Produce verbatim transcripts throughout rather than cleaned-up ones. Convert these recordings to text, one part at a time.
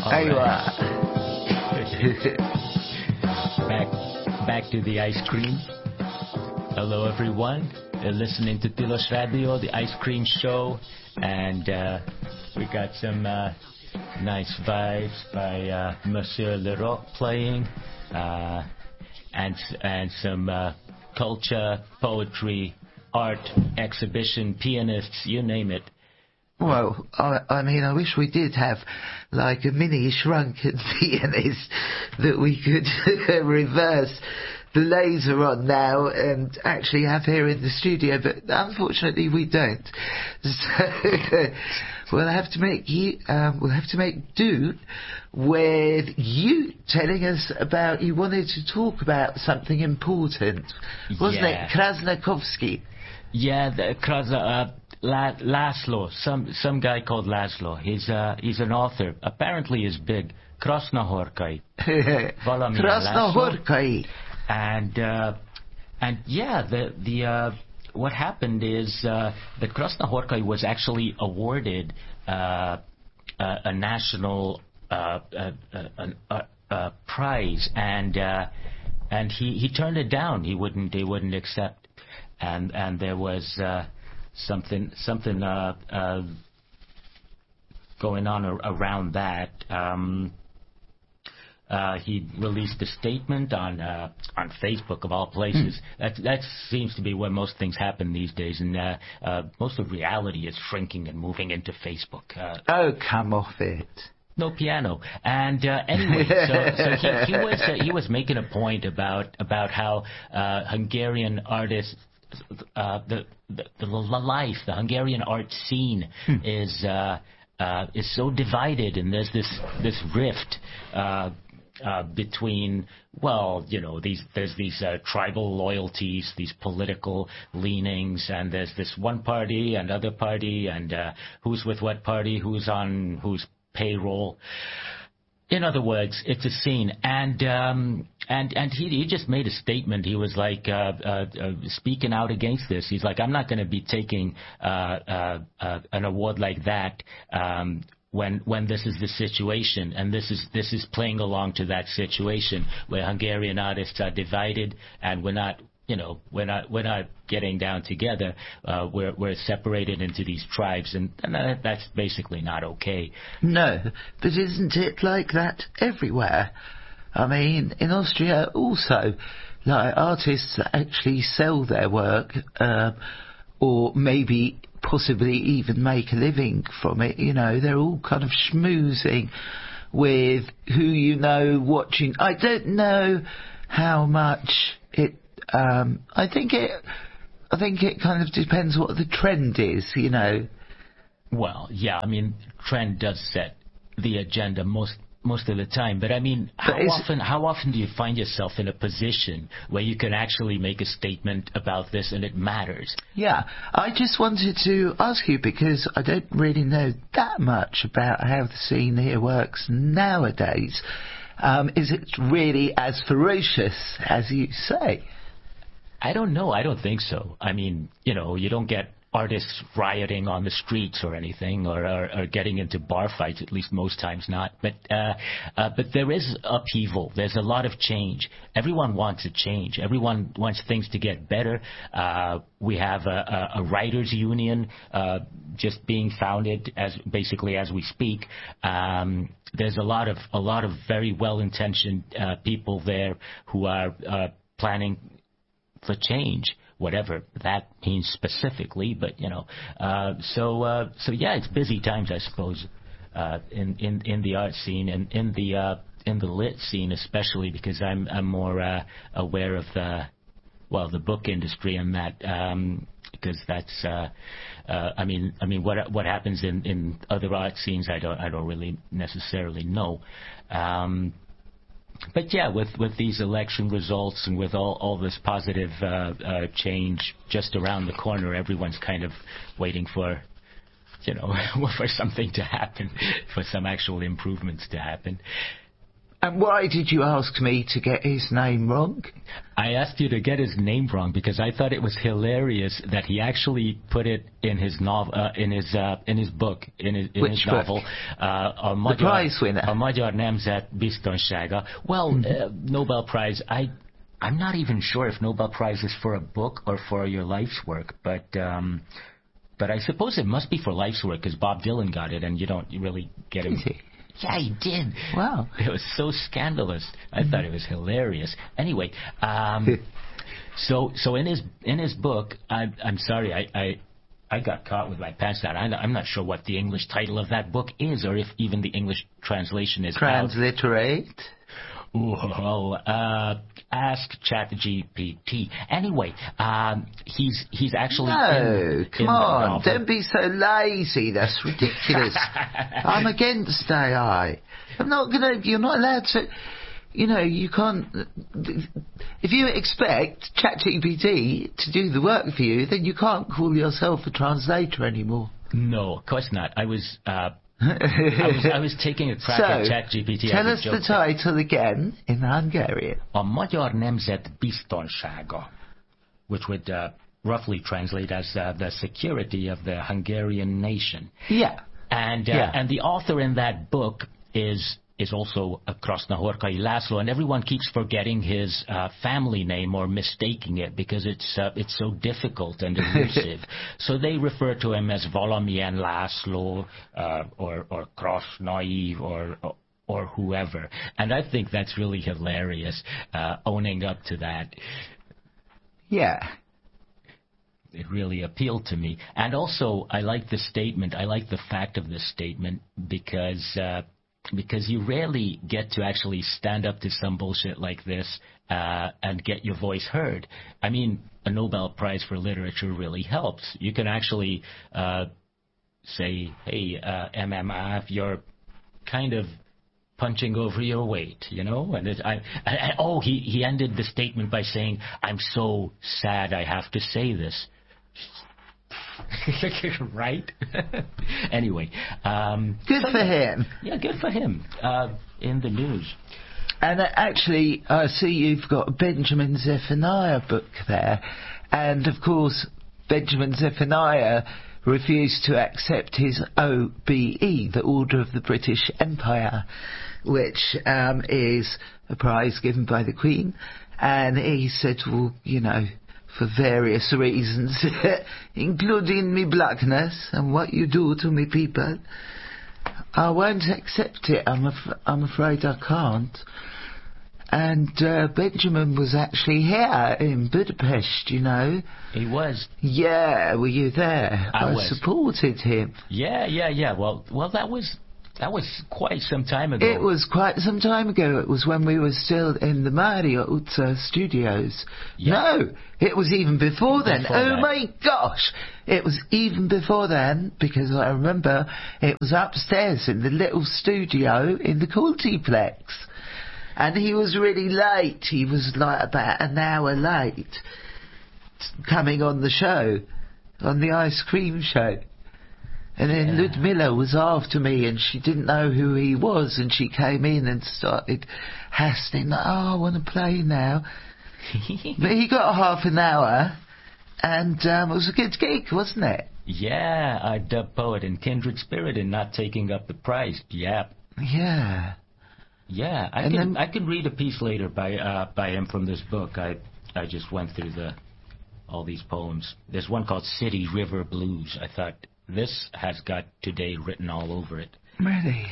Aywa. back, back to the ice cream. Hello, everyone. You're listening to Tilos Radio, the ice cream show, and uh, we got some uh, nice vibes by uh, Monsieur Leroy playing, uh, and and some uh, culture, poetry, art, exhibition, pianists, you name it. Well, I, I mean, I wish we did have like a mini shrunken pianist that we could reverse the laser on now and actually have here in the studio, but unfortunately we don't. So we'll have to make you, um, we'll have to make do with you telling us about, you wanted to talk about something important, wasn't Yeah. it? Krasnakovsky. Yeah, the Kras- uh, La- Laszlo, some some guy called Laszlo. He's uh, he's an author. Apparently, he's big. Krasnohorkai. Volodymyr Krasnohorkai. And uh, and yeah, the the uh, what happened is uh, that Krasnohorkai was actually awarded uh, uh, a national uh, uh, uh, uh, uh, prize, and uh, and he, he turned it down. He wouldn't he wouldn't accept, and and there was uh, something something uh, uh, going on ar- around that. Um, Uh, he released a statement on uh, on Facebook, of all places. Mm. That that seems to be where most things happen these days, and uh, uh, most of reality is shrinking and moving into Facebook. Uh, oh, come off it! No piano. And uh, anyway, so, so he, he was uh, he was making a point about about how uh, Hungarian artists. Uh, the, the the life, the Hungarian art scene hmm. is uh, uh, is so divided, and there's this this rift. Uh, Uh, between, well, you know, these there's these uh, tribal loyalties, these political leanings, and there's this one party and other party, and uh, who's with what party, who's on whose payroll. In other words, it's a scene, and um, and and he he just made a statement. He was like uh, uh, uh, speaking out against this. He's like, I'm not going to be taking uh, uh, uh, an award like that. Um, When when this is the situation, and this is this is playing along to that situation where Hungarian artists are divided, and we're not, you know, we're not we're not getting down together. Uh, we're we're separated into these tribes, and, and that, that's basically not okay. No, but isn't it like that everywhere? I mean, in Austria also, like artists that actually sell their work, uh, or maybe. Possibly even make a living from it, you know, they're all kind of schmoozing with who you know watching. I don't know how much it, um, I think it, I think it kind of depends what the trend is, you know. Well, yeah, I mean, trend does set the agenda most most of the time, but I mean, how often how often do you find yourself in a position where you can actually make a statement about this and it matters? Yeah, I just wanted to ask you, because I don't really know that much about how the scene here works nowadays. Um, is it really as ferocious as you say? I don't know. I don't think so. I mean, you know, you don't get artists rioting on the streets or anything, or, or, or getting into bar fights, at least most times not. But uh, uh, but there is upheaval. There's a lot of change. Everyone wants a change. Everyone wants things to get better. Uh, we have a, a, a writers' union uh, just being founded as basically as we speak. Um, there's a lot of a lot of very well-intentioned uh, people there who are uh, planning for change, whatever that means specifically, but you know, uh, so uh, so yeah, it's busy times, I suppose, uh, in in in the art scene and in the uh, in the lit scene, especially because I'm I'm more uh, aware of the well the book industry and that um, because that's uh, uh, I mean I mean what what happens in, in other art scenes I don't I don't really necessarily know. Um, But yeah, with, with these election results and with all, all this positive uh, uh, change just around the corner, everyone's kind of waiting for, you know, for something to happen, for some actual improvements to happen. And why did you ask me to get his name wrong? I asked you to get his name wrong because I thought it was hilarious that he actually put it in his novel, uh, in his uh, in his book, in his, in Which his book? novel. Uh, a Magyar, the prize winner. A Magyar Nemzet Biztonsága. Well, mm-hmm. uh, Nobel Prize. I I'm not even sure if Nobel Prize is for a book or for your life's work, but. Um, But I suppose it must be for life's work because Bob Dylan got it, and you don't really get him. Did he? Yeah, he did. Wow. It was so scandalous. I mm-hmm. thought it was hilarious. Anyway, um, so so in his in his book, I, I'm sorry, I, I I got caught with my pants down. I, I'm not sure what the English title of that book is, or if even the English translation is. Transliterate. Well, uh, ask ChatGPT. Anyway, um, he's he's actually no, in, come in on, don't be so lazy. That's ridiculous. I'm against A I. I'm not gonna. You're not allowed to. You know, you can't. If you expect ChatGPT to do the work for you, then you can't call yourself a translator anymore. No, of course not. I was. Uh, I was, I was taking a crack so, at ChatGPT. Tell us the title again in Hungarian. A Magyar Nemzet Biztonsága, which would uh, roughly translate as uh, the security of the Hungarian nation. Yeah. And uh, yeah. and the author in that book is is also uh, Krasznahorkai László, and everyone keeps forgetting his uh, family name or mistaking it because it's uh, it's so difficult and elusive. So they refer to him as Valamilyen László uh, or or Krasznai or, or or whoever. And I think that's really hilarious, uh, owning up to that. Yeah. It really appealed to me. And also, I like the statement. I like the fact of this statement because uh, because you rarely get to actually stand up to some bullshit like this uh, and get your voice heard. I mean, a Nobel Prize for Literature really helps. You can actually uh, say, hey, uh, M M F, you're kind of punching over your weight, you know? And it, I, I, I, oh, he, he ended the statement by saying, I'm so sad I have to say this. Right? Anyway. Um, good so, for him. Yeah, good for him. Uh, in the news. And uh, actually, I see you've got a Benjamin Zephaniah book there. And, of course, Benjamin Zephaniah refused to accept his O B E, the Order of the British Empire, which um, is a prize given by the Queen. And he said, well, you know, for various reasons, including me blackness and what you do to me people, I won't accept it. I'm, af- I'm afraid I can't. And uh, Benjamin was actually here in Budapest, you know. He was. Yeah, were you there? I, I was. supported him. Yeah, yeah, yeah. Well, well, that was that was quite some time ago. It was quite some time ago. It was when we were still in the Marriott uh, studios. Yeah. No, it was even before then. Before oh that. my gosh, it was even before then because I remember it was upstairs in the little studio in the Cultiplex. And he was really late. He was like about an hour late coming on the show, on the ice cream show. And then yeah. Ludmilla was after me and she didn't know who he was and she came in and started hassling, like, oh, I want to play now. But he got half an hour and um, it was a good gig, wasn't it? Yeah, our dub poet and kindred spirit in not taking up the prize. Yeah. Yeah. Yeah, I and can then, I can read a piece later by uh, by him from this book. I I just went through the all these poems. There's one called City River Blues. I thought this has got today written all over it. Really?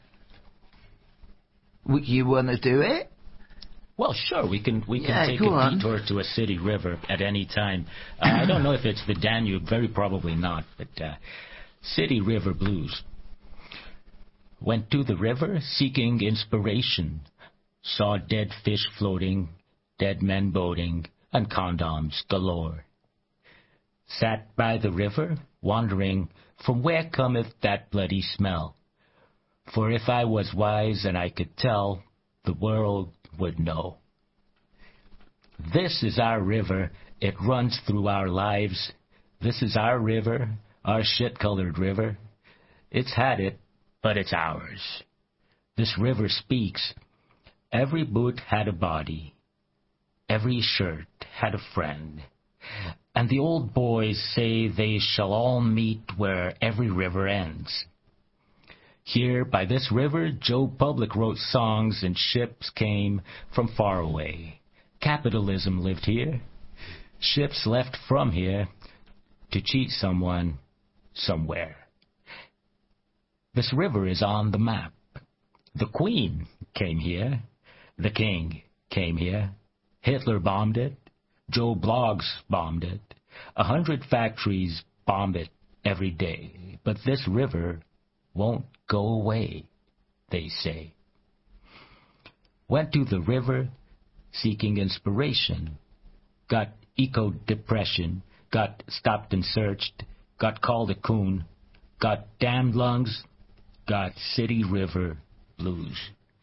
Would you want to do it? Well, sure. We can we can yeah, take a on. detour to a city river at any time. Uh, I don't know if it's the Danube. Very probably not. But uh, City River Blues. Went to the river seeking inspiration. Saw dead fish floating, dead men boating, and condoms galore. Sat by the river, wondering, from where cometh that bloody smell? For if I was wise and I could tell, the world would know. This is our river, it runs through our lives. This is our river, our shit-colored river. It's had it, but it's ours. This river speaks. Every boot had a body. Every shirt had a friend. And the old boys say they shall all meet where every river ends. Here, by this river, Joe Public wrote songs and ships came from far away. Capitalism lived here. Ships left from here to cheat someone somewhere. This river is on the map. The Queen came here. The King came here. Hitler bombed it. Joe Bloggs bombed it. A hundred factories bomb it every day. But this river won't go away, they say. Went to the river seeking inspiration. Got eco-depression. Got stopped and searched. Got called a coon. Got damned lungs. Got city river blues.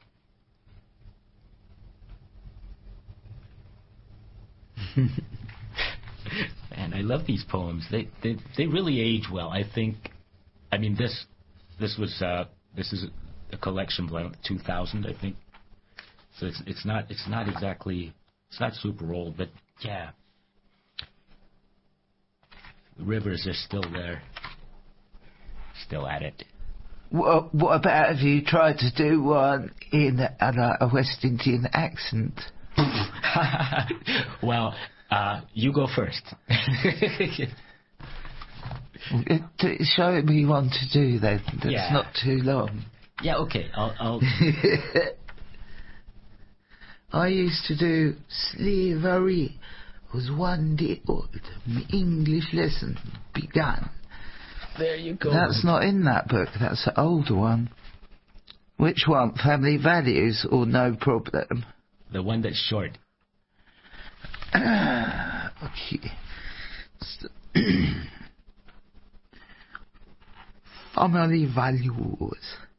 Man, I love these poems. They they they really age well. I think. I mean, this this was uh, this is a collection of two thousand, I think. So it's it's not it's not exactly it's not super old, but yeah, the rivers are still there, still at it. What, what about have you tried to do one in a, a West Indian accent? Well, uh, you go first. Show me one to do then. That's Yeah. not too long. Yeah, okay. I'll. I'll... I used to do slavery was one day old. My English lesson began. There you go. That's not in that book. That's the older one. Which one? Family Values or No Problem? The one that's short. Ah, okay. Family Values.